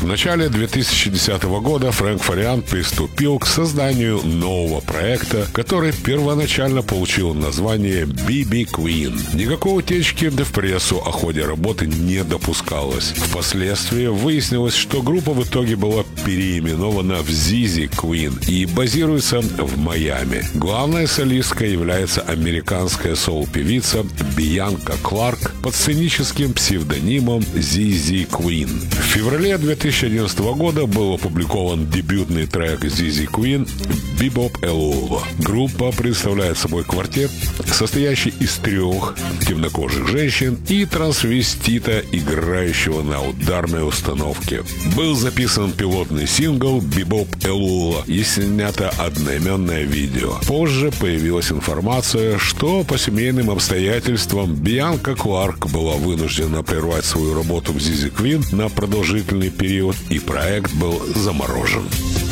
В начале 2010 года Фрэнк Фариан приступил к созданию нового проекта, который первоначально получил название BB Queen. Никакой утечки в прессу о ходе работы не допускалось. Впоследствии выяснилось, что группа в итоге была переименована в ZZ Queen и базируется в Майами. Главной солисткой является американская соул-певица Бьянка Кларк под сценическим псевдонимом ZZ Queen. В феврале 2011 года был опубликован дебютный трек ZZ Queen «Bebop Elula». Группа представляет собой квартет, состоящий из 3 темнокожих женщин и трансвестита, играющего на ударной установке. Был записан пилотный сингл «Bebop Elula» и снято одноименное видео. Позже появилась информация, что по семейным обстоятельствам Бьянка Кларк была вынуждена прервать свою работу в ZZ Queen на продолжительный период, и проект был заморожен.